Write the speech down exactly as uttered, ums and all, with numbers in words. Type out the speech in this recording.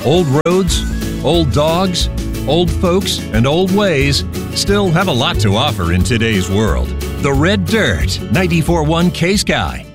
Old roads, old dogs, old folks, and old ways still have a lot to offer in today's world. The Red Dirt, ninety-four point one K-Sky.